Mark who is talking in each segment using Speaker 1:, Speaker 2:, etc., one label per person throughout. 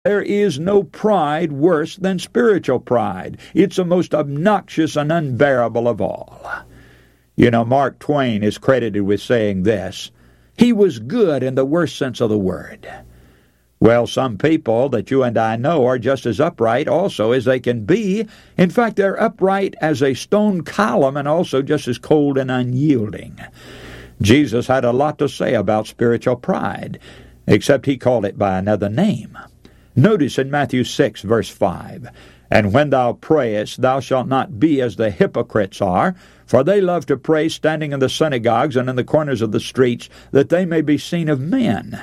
Speaker 1: There is no pride worse than spiritual pride. It's the most obnoxious and unbearable of all. You know, Mark Twain is credited with saying this: he was good in the worst sense of the word. Well, some people that you and I know are just as upright also as they can be. In fact, they're upright as a stone column and also just as cold and unyielding. Jesus had a lot to say about spiritual pride, except he called it by another name. Notice in Matthew 6, verse 5, "And when thou prayest, thou shalt not be as the hypocrites are, for they love to pray standing in the synagogues and in the corners of the streets, that they may be seen of men."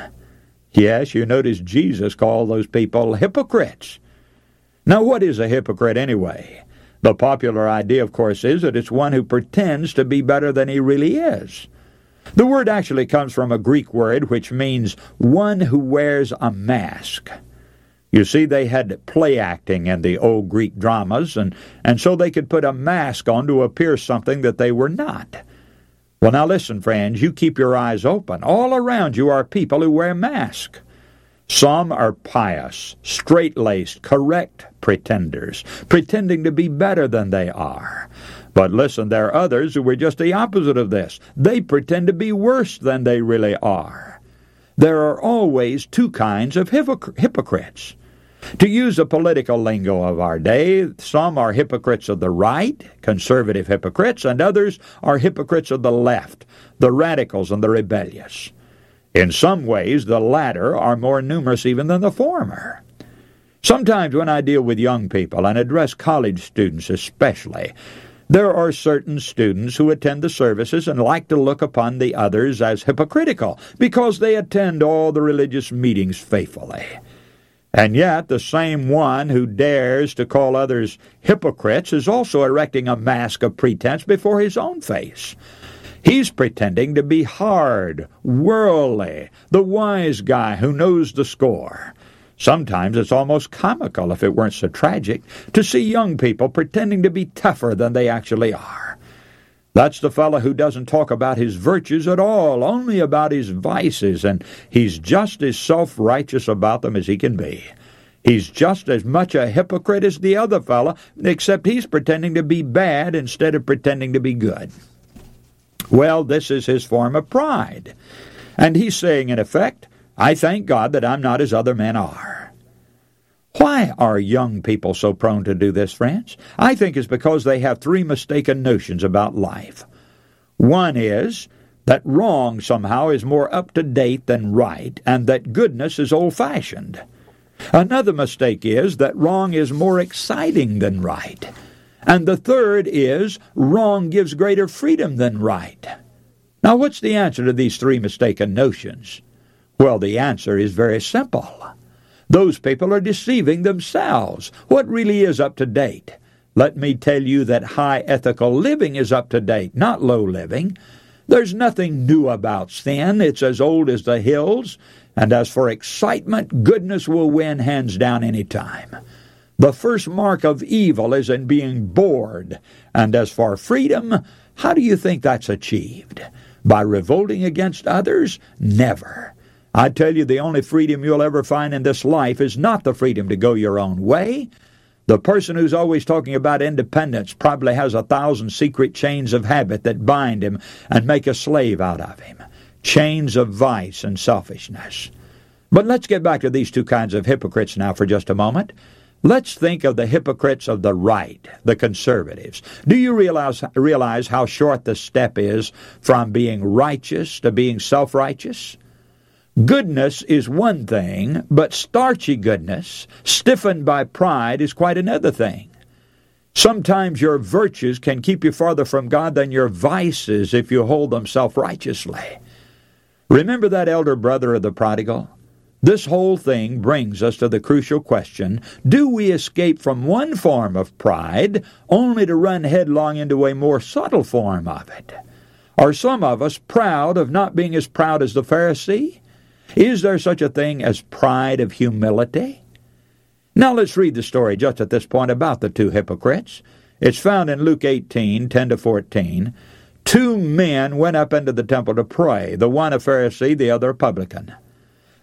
Speaker 1: Yes, you notice Jesus called those people hypocrites. Now, what is a hypocrite anyway? The popular idea, of course, is that it's one who pretends to be better than he really is. The word actually comes from a Greek word which means one who wears a mask. You see, they had play acting in the old Greek dramas, and so they could put a mask on to appear something that they were not. Well, now listen, friends, you keep your eyes open. All around you are people who wear masks. Some are pious, straight-laced, correct pretenders, pretending to be better than they are. But listen, there are others who are just the opposite of this. They pretend to be worse than they really are. There are always two kinds of hypocrites. To use the political lingo of our day, some are hypocrites of the right, conservative hypocrites, and others are hypocrites of the left, the radicals and the rebellious. In some ways, the latter are more numerous even than the former. Sometimes when I deal with young people, and address college students especially, there are certain students who attend the services and like to look upon the others as hypocritical because they attend all the religious meetings faithfully. And yet the same one who dares to call others hypocrites is also erecting a mask of pretense before his own face. He's pretending to be hard, worldly, the wise guy who knows the score. Sometimes it's almost comical, if it weren't so tragic, to see young people pretending to be tougher than they actually are. That's the fellow who doesn't talk about his virtues at all, only about his vices, and he's just as self-righteous about them as he can be. He's just as much a hypocrite as the other fellow, except he's pretending to be bad instead of pretending to be good. Well, this is his form of pride. And he's saying, in effect, I thank God that I'm not as other men are. Why are young people so prone to do this, friends? I think it's because they have three mistaken notions about life. One is that wrong somehow is more up-to-date than right, and that goodness is old-fashioned. Another mistake is that wrong is more exciting than right. And the third is wrong gives greater freedom than right. Now, what's the answer to these three mistaken notions? Well, the answer is very simple. Those people are deceiving themselves. What really is up to date? Let me tell you that high ethical living is up to date, not low living. There's nothing new about sin. It's as old as the hills. And as for excitement, goodness will win hands down any time. The first mark of evil is in being bored. And as for freedom, how do you think that's achieved? By revolting against others? Never. I tell you, the only freedom you'll ever find in this life is not the freedom to go your own way. The person who's always talking about independence probably has 1,000 secret chains of habit that bind him and make a slave out of him. Chains of vice and selfishness. But let's get back to these two kinds of hypocrites now for just a moment. Let's think of the hypocrites of the right, the conservatives. Do you realize how short the step is from being righteous to being self-righteous? Goodness is one thing, but starchy goodness, stiffened by pride, is quite another thing. Sometimes your virtues can keep you farther from God than your vices if you hold them self-righteously. Remember that elder brother of the prodigal? This whole thing brings us to the crucial question, do we escape from one form of pride only to run headlong into a more subtle form of it? Are some of us proud of not being as proud as the Pharisee? Is there such a thing as pride of humility? Now let's read the story just at this point about the two hypocrites. It's found in Luke 18, 10-14. Two men went up into the temple to pray, the one a Pharisee, the other a publican.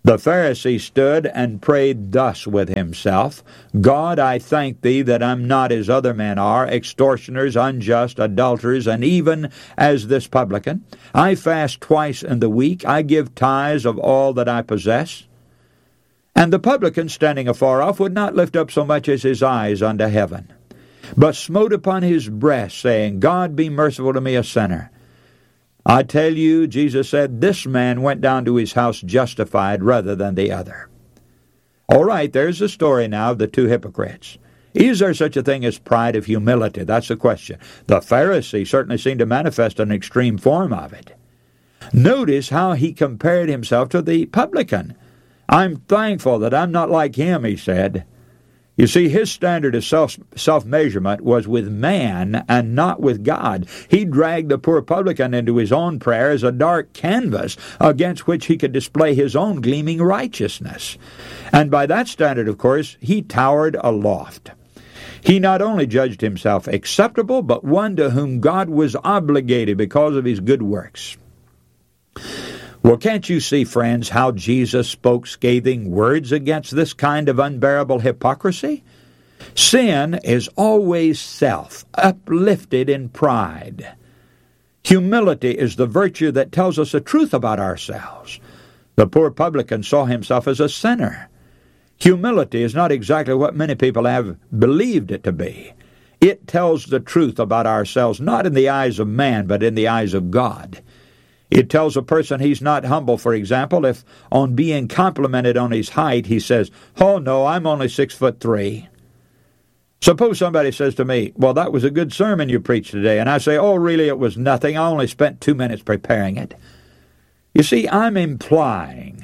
Speaker 1: The Pharisee stood and prayed thus with himself, God, I thank thee that I'm not as other men are, extortioners, unjust, adulterers, and even as this publican. I fast twice in the week. I give tithes of all that I possess. And the publican, standing afar off, would not lift up so much as his eyes unto heaven, but smote upon his breast, saying, God, be merciful to me, a sinner. I tell you, Jesus said, this man went down to his house justified rather than the other. All right, there's the story now of the two hypocrites. Is there such a thing as pride of humility? That's the question. The Pharisee certainly seemed to manifest an extreme form of it. Notice how he compared himself to the publican. I'm thankful that I'm not like him, he said. You see, his standard of self-measurement was with man and not with God. He dragged the poor publican into his own prayer as a dark canvas against which he could display his own gleaming righteousness. And by that standard, of course, he towered aloft. He not only judged himself acceptable, but one to whom God was obligated because of his good works. Well, can't you see, friends, how Jesus spoke scathing words against this kind of unbearable hypocrisy? Sin is always self, uplifted in pride. Humility is the virtue that tells us the truth about ourselves. The poor publican saw himself as a sinner. Humility is not exactly what many people have believed it to be. It tells the truth about ourselves, not in the eyes of man, but in the eyes of God. It tells a person he's not humble, for example, if on being complimented on his height he says, oh no, I'm only 6'3". Suppose somebody says to me, well, that was a good sermon you preached today, and I say, oh really, it was nothing, I only spent 2 minutes preparing it. You see, I'm implying,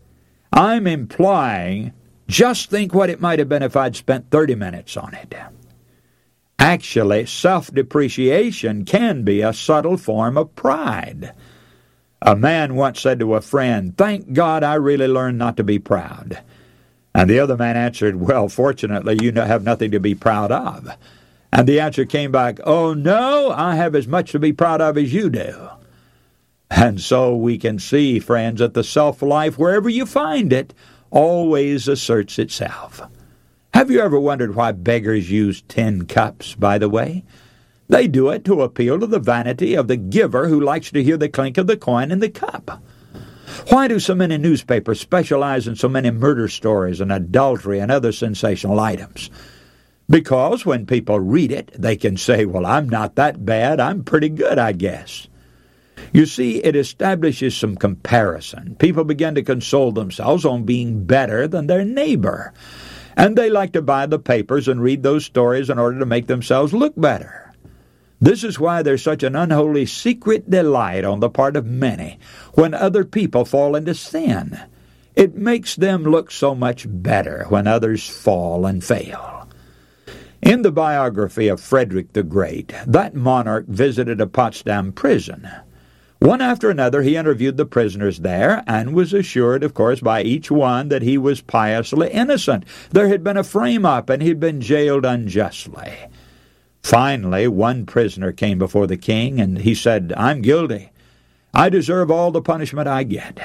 Speaker 1: just think what it might have been if I'd spent 30 minutes on it. Actually, self-depreciation can be a subtle form of pride. A man once said to a friend, thank God I really learned not to be proud. And the other man answered, well, fortunately, you have nothing to be proud of. And the answer came back, oh no, I have as much to be proud of as you do. And so we can see, friends, that the self-life, wherever you find it, always asserts itself. Have you ever wondered why beggars use tin cups, by the way? They do it to appeal to the vanity of the giver who likes to hear the clink of the coin in the cup. Why do so many newspapers specialize in so many murder stories and adultery and other sensational items? Because when people read it, they can say, well, I'm not that bad, I'm pretty good, I guess. You see, it establishes some comparison. People begin to console themselves on being better than their neighbor. And they like to buy the papers and read those stories in order to make themselves look better. This is why there's such an unholy secret delight on the part of many when other people fall into sin. It makes them look so much better when others fall and fail. In the biography of Frederick the Great, that monarch visited a Potsdam prison. One after another he interviewed the prisoners there and was assured, of course, by each one that he was piously innocent. There had been a frame-up and he'd been jailed unjustly. Finally, one prisoner came before the king, and he said, I'm guilty. I deserve all the punishment I get.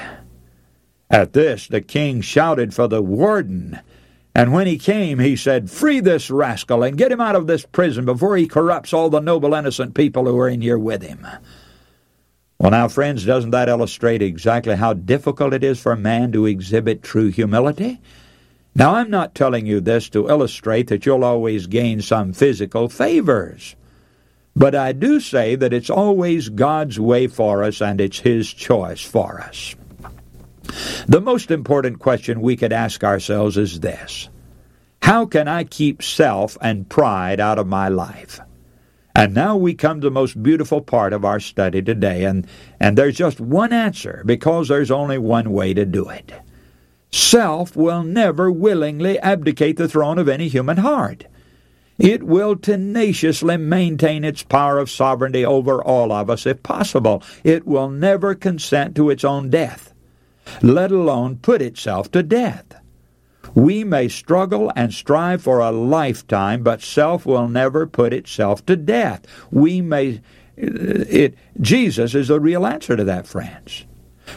Speaker 1: At this, the king shouted for the warden, and when he came, he said, free this rascal and get him out of this prison before he corrupts all the noble, innocent people who are in here with him. Well, now, friends, doesn't that illustrate exactly how difficult it is for a man to exhibit true humility? Now, I'm not telling you this to illustrate that you'll always gain some physical favors. But I do say that it's always God's way for us and it's His choice for us. The most important question we could ask ourselves is this: how can I keep self and pride out of my life? And now we come to the most beautiful part of our study today, and there's just one answer, because there's only one way to do it. Self will never willingly abdicate the throne of any human heart. It will tenaciously maintain its power of sovereignty over all of us if possible. It will never consent to its own death, let alone put itself to death. We may struggle and strive for a lifetime, but self will never put itself to death. Jesus is the real answer to that, friends.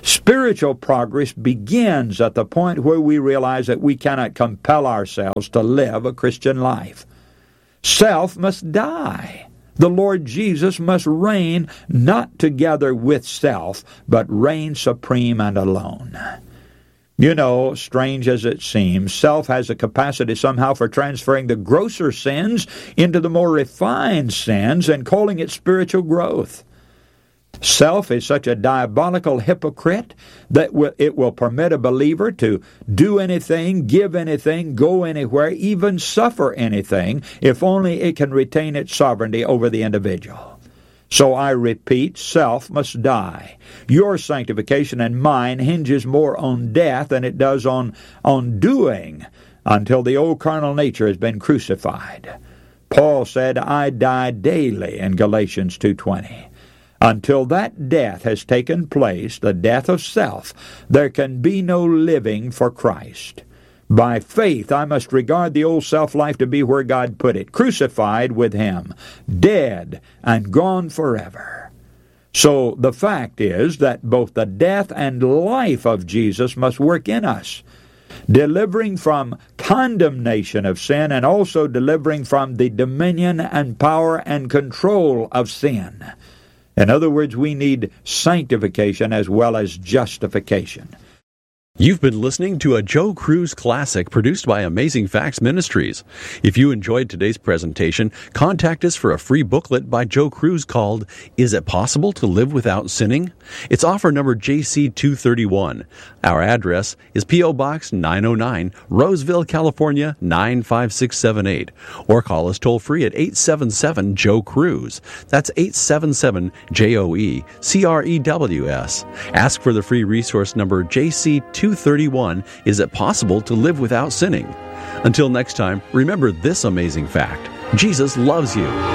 Speaker 1: Spiritual progress begins at the point where we realize that we cannot compel ourselves to live a Christian life. Self must die. The Lord Jesus must reign not together with self, but reign supreme and alone. You know, strange as it seems, self has a capacity somehow for transferring the grosser sins into the more refined sins and calling it spiritual growth. Self is such a diabolical hypocrite that it will permit a believer to do anything, give anything, go anywhere, even suffer anything, if only it can retain its sovereignty over the individual. So I repeat, self must die. Your sanctification and mine hinges more on death than it does on doing, until the old carnal nature has been crucified. Paul said, I die daily in Galatians 2:20. Until that death has taken place, the death of self, there can be no living for Christ. By faith, I must regard the old self-life to be where God put it, crucified with Him, dead and gone forever. So the fact is that both the death and life of Jesus must work in us, delivering from condemnation of sin and also delivering from the dominion and power and control of sin. In other words, we need sanctification as well as justification.
Speaker 2: You've been listening to a Joe Cruz Classic produced by Amazing Facts Ministries. If you enjoyed today's presentation, contact us for a free booklet by Joe Cruz called, Is It Possible to Live Without Sinning? It's offer number JC231. Our address is P.O. Box 909, Roseville, California 95678. Or call us toll-free at 877-JOE-CRUZ. That's 877-JOE-CREWS. Ask for the free resource number JC231. Is it possible to live without sinning? Until next time, remember this amazing fact. Jesus loves you.